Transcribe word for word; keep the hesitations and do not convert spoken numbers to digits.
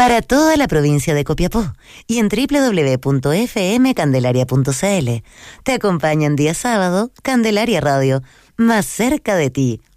para toda la provincia de Copiapó y en doble u doble u doble u punto f m candelaria punto c l. Te acompañan día sábado, Candelaria Radio, más cerca de ti,